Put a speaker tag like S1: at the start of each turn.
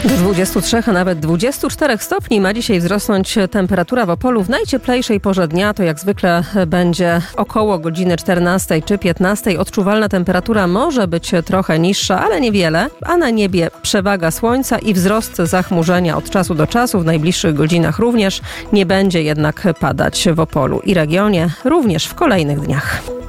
S1: Do 23, a nawet 24 stopni ma dzisiaj wzrosnąć temperatura w Opolu. W najcieplejszej porze dnia to jak zwykle będzie około godziny 14 czy 15. Odczuwalna temperatura może być trochę niższa, ale niewiele, a na niebie przewaga słońca i wzrost zachmurzenia od czasu do czasu. W najbliższych godzinach również nie będzie jednak padać w Opolu i regionie, również w kolejnych dniach.